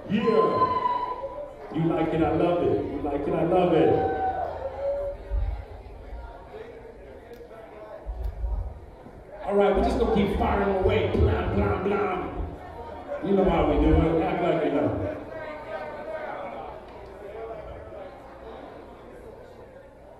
Yeah. You like it, I love it. You like it, I love it. All right, we're just gonna keep firing away. Blah, blah, blah. You know how we do it. Act like you know.